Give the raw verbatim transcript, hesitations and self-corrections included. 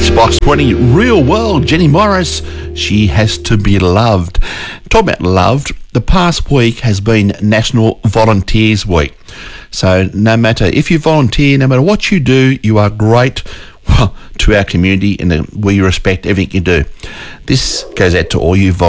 Box twenty, Real World, Jenny Morris, She Has to Be Loved. Talk about loved, the past week has been National Volunteers Week. So no matter if you volunteer, no matter what you do, you are great well, to our community and we respect everything you do. This goes out to all you volunteers.